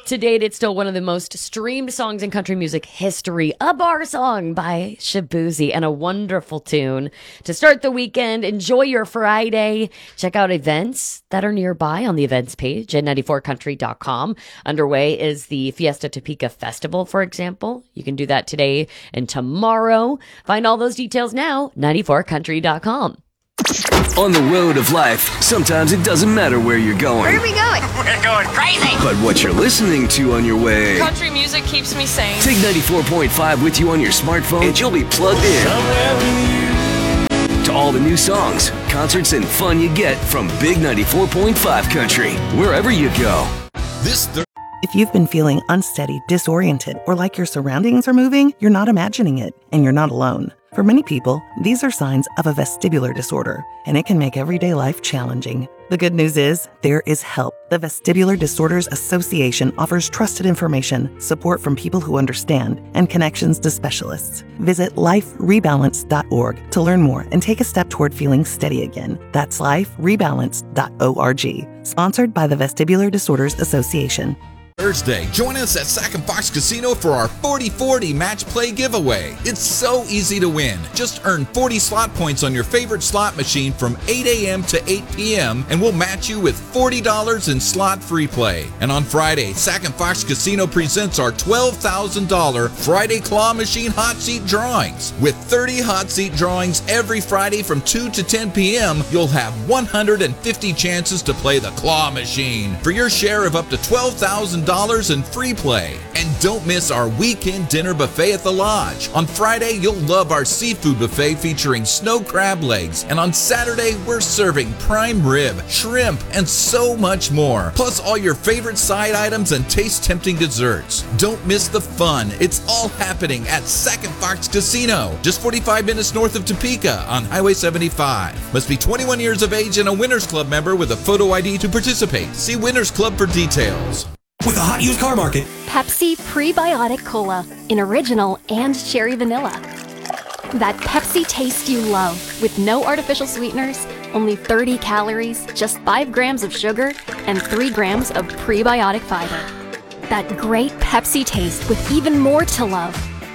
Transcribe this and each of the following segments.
To date, it's still one of the most streamed songs in country music history. A bar song by Shaboozey, and a wonderful tune to start the weekend. Enjoy your Friday. Check out events that are nearby on the events page at 94country.com. Underway is the Fiesta Topeka Festival, for example. You can do that today and tomorrow. Find all those details now, 94country.com. On the road of life, sometimes it doesn't matter where you're going. Where are we going? We're going crazy! But what you're listening to on your way... Country music keeps me sane. Take 94.5 with you on your smartphone and you'll be plugged in. Somewhere with you. To all the new songs, concerts, and fun you get from Big 94.5 Country, wherever you go. If you've been feeling unsteady, disoriented, or like your surroundings are moving, you're not imagining it, and you're not alone. For many people, these are signs of a vestibular disorder, and it can make everyday life challenging. The good news is, there is help. The Vestibular Disorders Association offers trusted information, support from people who understand, and connections to specialists. Visit liferebalance.org to learn more and take a step toward feeling steady again. That's liferebalance.org. Sponsored by the Vestibular Disorders Association. Thursday, join us at Sac and Fox Casino for our 40-40 match play giveaway. It's so easy to win. Just earn 40 slot points on your favorite slot machine from 8 a.m. to 8 p.m. and we'll match you with $40 in slot free play. And on Friday, Sac and Fox Casino presents our $12,000 Friday Claw Machine Hot Seat Drawings. With 30 hot seat drawings every Friday from 2 to 10 p.m., you'll have 150 chances to play the Claw Machine for your share of up to $12,000 in free play. And don't miss our weekend dinner buffet at the Lodge. On Friday, you'll love our seafood buffet featuring snow crab legs. And on Saturday, we're serving prime rib, shrimp, and so much more. Plus all your favorite side items and taste-tempting desserts. Don't miss the fun. It's all happening at Sac and Fox Casino, just 45 minutes north of Topeka on Highway 75. Must be 21 years of age and a Winners Club member with a photo ID to participate. See Winners Club for details. With a hot used car market. Pepsi Prebiotic Cola in original and cherry vanilla. That Pepsi taste you love with no artificial sweeteners, only 30 calories, just 5 grams of sugar, and 3 grams of prebiotic fiber. That great Pepsi taste with even more to love.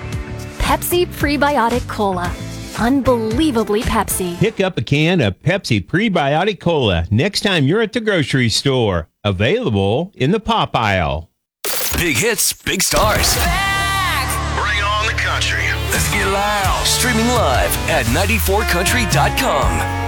Pepsi Prebiotic Cola. Unbelievably Pepsi. Pick up a can of Pepsi Prebiotic Cola next time you're at the grocery store. Available in the pop aisle. Big hits, big stars. Bring on the country. Let's get loud. Streaming live at 94country.com.